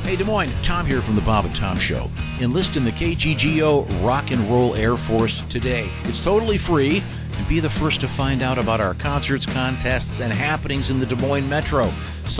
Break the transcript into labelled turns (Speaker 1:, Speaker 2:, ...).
Speaker 1: Hey, Des Moines, Tom here from the Bob and Tom Show. Enlist in the KGGO Rock and Roll Air Force today. It's totally free, and be the first to find out about our concerts, contests, and happenings in the Des Moines Metro.